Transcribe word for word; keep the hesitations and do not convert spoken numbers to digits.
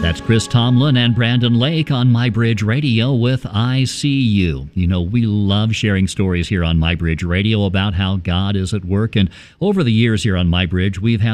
That's Chris Tomlin and Brandon Lake on MyBridge Radio with I See You. You know, we love sharing stories here on MyBridge Radio about how God is at work. And over the years here on MyBridge, we've had